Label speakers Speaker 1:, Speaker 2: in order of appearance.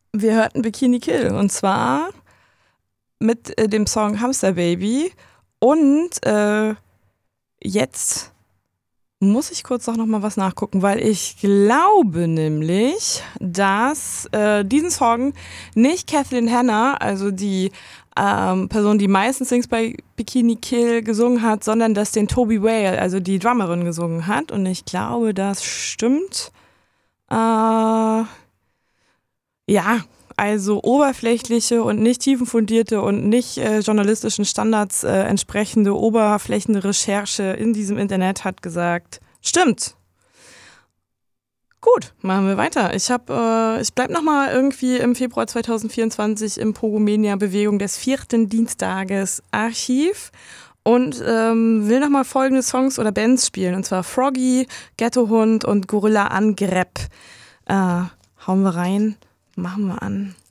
Speaker 1: Wir hörten Bikini Kill und zwar mit dem Song Hamster Baby und jetzt muss ich kurz noch mal was nachgucken, weil ich glaube nämlich, dass diesen Song nicht Kathleen Hanna, also die Person, die meistens Things bei Bikini Kill gesungen hat, sondern dass den Toby Whale, also die Drummerin, gesungen hat. Und ich glaube, das stimmt. Ja, also oberflächliche und nicht tiefenfundierte und nicht journalistischen Standards entsprechende Oberflächenrecherche in diesem Internet hat gesagt, stimmt. Gut, machen wir weiter. Ich bleib nochmal irgendwie im Februar 2024 im Pogomania-Bewegung des 4. Dienstages Archiv und will nochmal folgende Songs oder Bands spielen. Und zwar Froggy, Ghettohund und Gorilla Angreb. Hauen wir rein, machen wir an.